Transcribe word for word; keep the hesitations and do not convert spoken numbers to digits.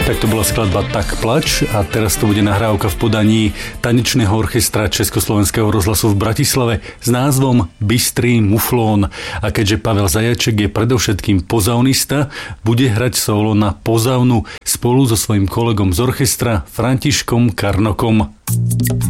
Tak to bola skladba Tak plač a teraz to bude nahrávka v podaní tanečného orchestra Československého rozhlasu v Bratislave s názvom Bystrý muflón. A keďže Pavel Zajaček je predovšetkým pozaunista, bude hrať solo na pozaunu spolu so svojím kolegom z orchestra Františkom Karnokom.